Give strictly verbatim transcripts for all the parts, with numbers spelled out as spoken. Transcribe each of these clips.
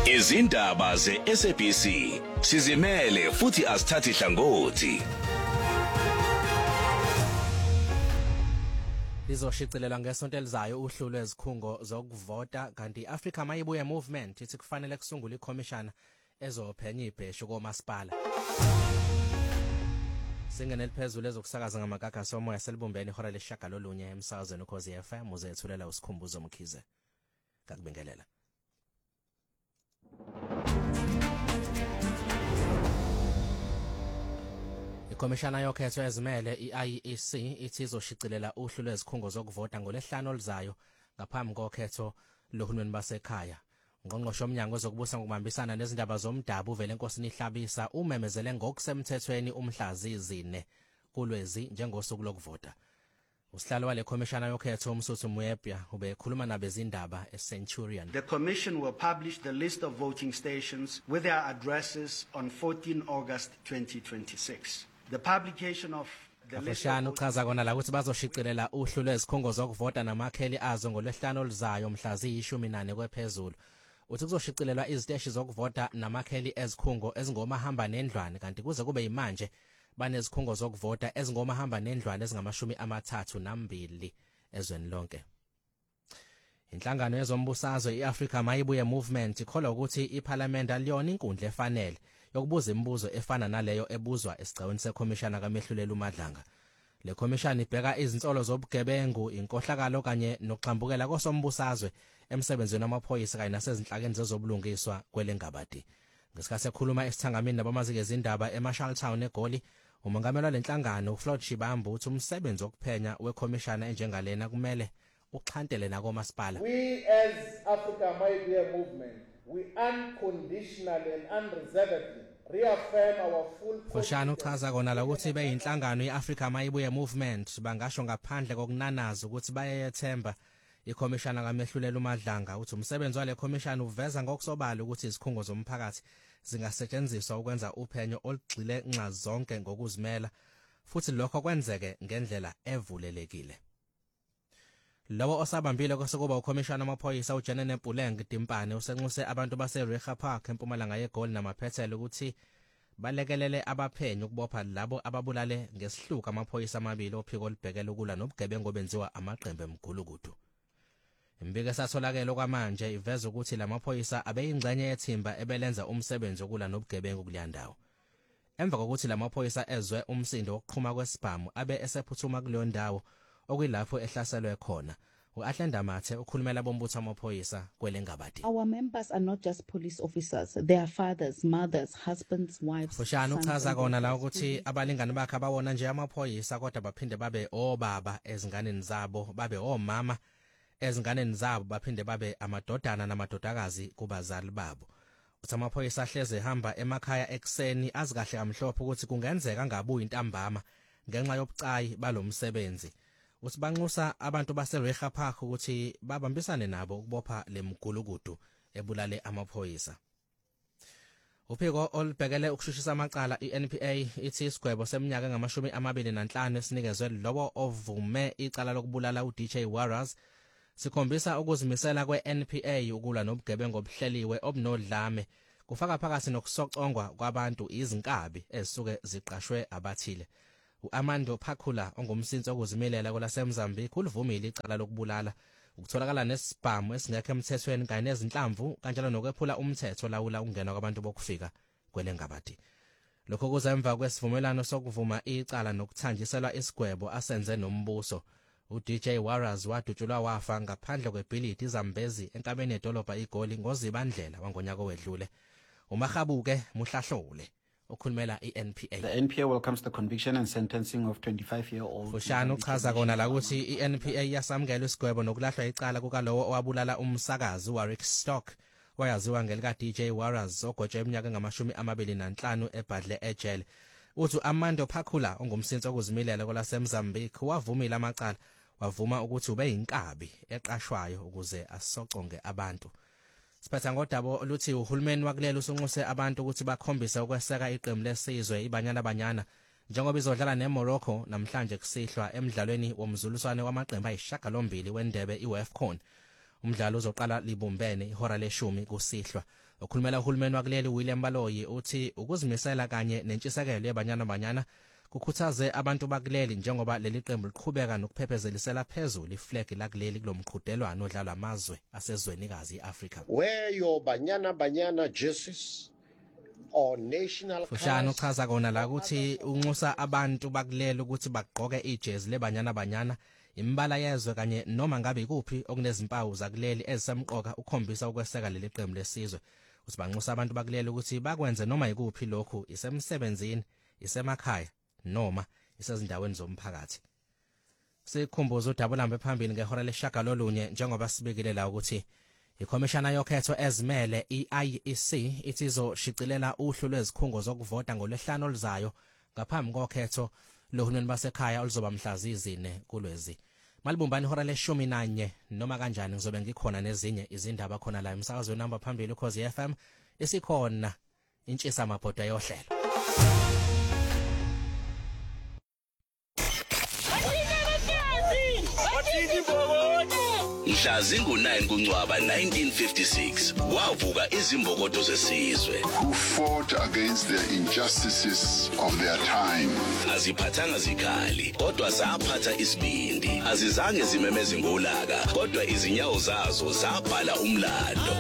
Izindaba ze-S A B C sizimele futhi asithathi hlangothi. Lizoshicilela ngesonto elizayo uhlu lwezikhungo zokuvota kanti iAfrica Mayibuye Movement ithi kufanele kusungule iCommission ezophenya ibheshu komasipala. Singene liphezulu ezokusakaza ngamagaga somoya selibumbene ihora leshagalolunye emsakazweni ukhozi F M uzethulela usikhumbuzo Mkhize. Kakubingelela. Ikomishana yokhetho ezimele i-I E C ithi izoshicilela uhlu lwezikhungo zokuvota ngolesihlanu olizayo ngaphambi kokhetho lohulumeni basekhaya. Ngqongqoshe omnyango wezokubusa ngokubambisana nezindaba zomdabu uvele enkosini ihlabisa umemezele ngokusemthethweni umhlazi izine kulwezi njengosuku lokuvota. Usihlalo wale komishana yokhetho uMsuthu Moepya ubekhuluma nabezindaba eCenturion. The commission will publish the list of voting stations with their addresses on fourteenth August twenty twenty-six. The publication of the list Afashana uchaza kona la ukuthi bazoshicilela uhlu lwezikhungo zokuvota namakheli azo ngolesihlanu olizayo mhla ziyishumi nane kwephezulu. Uthi kuzoshicilelwa iziteshi zokuvota namakheli ezikhungo ezingomahamba nendlwane kanti kuze kube yimanje banezikhungo zokuvota ezingomahamba nendlwane ezingamashumi amathathu nambili ezweni lonke. Inhlangano yezombusazwe iAfrica Mayibuye Movement ikholwa ukuthi iParliament aliyona inkundla efanele yokubuza imibuzo efana naleyo ebuzwa esigcawini sekomishana kaMehluleli uMadlanga. Le komishana ibheka izinsolo zobugebengu, inkohlakalo kanye nokuxambukela kosombusazwe emsebenzweni wamaphoyisa kanye nasezinhlakeni zezobulungiswa kwelengabadi. Ngesikhathi ekhuluma esithangamini nabamazike ezindaba eMarshalltown eGoli, umongameli walenhlangano uFloyd Shibambu uthi umsebenzi wokuphenya wekomishana enjengalena kumele uxhantele nakomasipala. We as Africa Mayibuye Movement, we unconditionally and unreservedly reaffirm our full Khoshana uchaza kona la ukuthi beyinhlangano yeAfrica Mayibuye Movement bangasho ngaphandle kokunanaza ukuthi bayethemba ikomishana kaMehluleli uMadlanga. Uthi umsebenzi wale komishana uveza ngokusobala ukuthi izikhungo zomphakathi zingasetshenziswa ukwenza uphenyo olugxile nxa zonke ngokuzimela futhi lokho kwenzeke ngendlela evulelekile. Lawo osabambile kwasekuba ukomishana wamaphoyisa uJanene Puleng Dimpane usenxuse abantu baseRiga Park eMpumalanga yeGoli namaphethelo ukuthi balekelele abaphenyi ukubopha labo ababulale ngesihluka amaphoyisa amabili ophiko olibhekela ukulwa nobugebengu obenziwa amaqembu emgulukudu. Imbiko esatholakele kwamanje iveza ukuthi lamaphoyisa abeyingxenye yethimba ebelenza umsebenzi wokulwa nobugebengu kuliyandawo. Emva kokuthi lamaphoyisa ezwe umsindo wokuqhuma kwesibhamu abe esephuthuma kuleyo ndawo okuyilapho ehlaselwe khona. U-Ahlenda Mathe ukhulumela bombutho wamaphoyisa kwelengabadi. Our members are not just police officers, they are fathers, mothers, husbands, wives. Khoshana uchaza kona la ukuthi abalingani bakhe abawona nje amaphoyisa kodwa baphinde babe obaba ezinganeni zabo, babe omama ezinganeni zabo, baphinde babe amadodana namadodakazi kubazali babo. Uthi amaphoyisa ahleze ehamba emakhaya ekseni azikahle kamhlophe ukuthi kungenzeka ngabuyi intambama ngenxa yobucayi balomsebenzi. Uthi banxusa abantu baseRiga Park ukuthi babambisane nabo ukubopha lemgulukudu ebulale amaphoyisa. Uphiko olubhekele ukushushisa amacala iN P A ithi isigwebo seminyaka ngamashumi amabili nanhlanu esinikezwe lowo ovume icala lokubulala uD J Warras sikhombisa ukuzimisela kweN P A ukulwa nobugebengu obuhleliwe obunodlame kufaka phakathi nokusocongwa kwabantu izinkabi ezisuke ziqashwe abathile. uAmando Phakula ongumsinsi okuzimilela kwelaseMozambique ulivumile icala lokubulala ukutholakala nesibhamu esingekho emthethweni kanye nezinhlamvu kanjalo nokwephula umthetho lawula ukungena kwabantu bokufika kwelengabadi. Lokho kuzemva kwesivumelano sokuvuma icala nokuthanjiselwa isigwebo asenze nombuso. uD J Warras wadutshulwa wafa ngaphandle kwebhilidi iZambezi enkabeni edolobha iGoli ngozibandlela wangonyaka owedlule. uMahabuke Muhlahlole ukhulumela iN P A. The N P A welcomes the conviction and sentencing of twenty-five-year-old. Khoshana uchaza kona la ukuthi iN P A yasamukela isigwebo nokulahlwa icala kukalowo owabulala umsakazi uWarwick Stock wayaziwa ngelika D J Warras ogotshwe iminyaka ngamashumi amabili nanhlanu ebhadle ejele. Uthi uAmando Phakula ongumsinsi okuzimilela kwelaseMozambique wavumile amacala, wavuma ukuthi ube yinkabi eqashwayo ukuze asoconge abantu. Siphetha ngodaba oluthi uhulumeni wakulela usunxuse abantu ukuthi bakhombise ukweseka iqembu lesizwe iBanyana Banyana njengoba izodlala neMorocco namhlanje kusihlwa emidlalweni womzuliswane wamaqembu ayishagalombili wendebe iWAFCON. umdlalo uzoqala libumbene ihora leshumi kusihlwa. Okhulumela uhulumeni wakuleli William Baloyi uthi ukuzimisela kanye nentshisekelo yebanyana banyana kukhuthaze abantu bakuleli njengoba leli qembu liqhubeka nokuphephezelisela phezulu iflag lakuleli kulomqhudelwano odlalwa amazwe asezwenikazi iAfrika. Wear your banyana banyana jerseys or national colors. Fushano uchaza kona la ukuthi unxusa abantu bakuleli ukuthi bagqoke ijezi lebanyana banyana imbala yezwe kanye noma ngabe ikuphi okunezimpawu zakuleli ezisemqoka ukukhombisa ukweseka leli qembu lesizwe. Usibanxusa abantu bakuleli ukuthi bakwenze noma ikuphi lokhu isemsebenzini isemakhaya noma isezindaweni zomphakathi. Sikhumbuza uDabulambe phambili ngehora leshagalolunye njengoba sibekile la ukuthi ikhomishana yokhetho ezimele i-I E C ithi izoshiqilela uhlu lwezikhungo zokuvota ngolwehlanu oluzayo ngaphambi kokhetho lohulumeni basekhaya oluzoba mhla zine kulwezi. Malibumbani ihora leshumi nanye noma kanjani ngizobe ngikhona nezinye izindaba khona la emsakazweni namba phambili Ukhozi F M isikhona intshisa amabhoda yohlelo. Mhla zingu nine kuNcwaba nineteen fifty-six wavuka izimbokodo zesizwe who fought against the injustices of their time. Aziphathanga zikhali kodwa zaphatha isibindi, azizange zimemeze ngolaka kodwa izinyawo zazo zabhala umlando.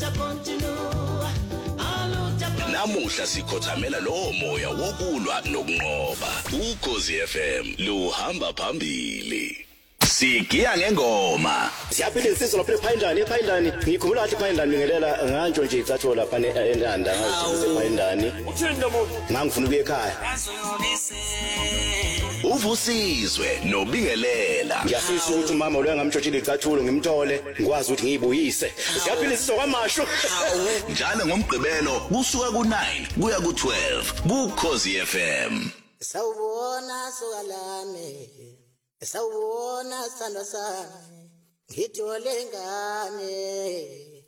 Namuhla sikhothamela lo moya wokulwa nokunqoba. Ukhozi F M luhamba phambili. Sigiya ngengoma. Siyaphila isizwe lapha ePhayindani ePhayindani ngikhumbula athi ePhayindani bingelela ngantsho nje icathulo lapha eNdanda ngathi ePhayindani. Uthini mo? Ngangifuna ukuya ekhaya. Uvusizwe nobingelela. Ngiyafisa ukuthi umama lo ngamtshotshile icathulo ngimthole ngikwazi ukuthi ngiyibuyise. Siyaphila isizwe kwamasho. Njalo ngomgqibelo kusuka ku nine kuya ku twelve kuKhozi F M. Sawubona sokalame. Sawubona sandwa sami ngithole ngane